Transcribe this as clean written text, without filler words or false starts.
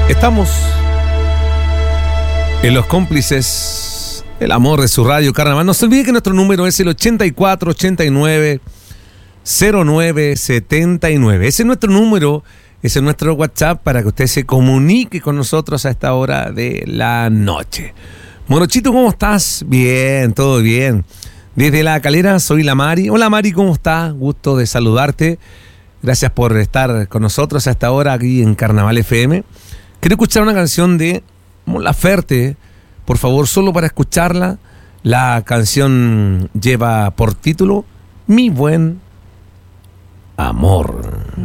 Estamos en Los Cómplices, el amor de su radio Carnaval. No se olvide que nuestro número es el 8489-0979. Ese es nuestro número, ese es nuestro WhatsApp para que usted se comunique con nosotros a esta hora de la noche. Morochito, ¿cómo estás? Bien, todo bien. Desde La Calera, soy la Mari. Hola Mari, ¿cómo estás? Gusto de saludarte. Gracias por estar con nosotros a esta hora aquí en Carnaval FM. Quiero escuchar una canción de Mon Laferte, por favor, solo para escucharla. La canción lleva por título Mi Buen Amor.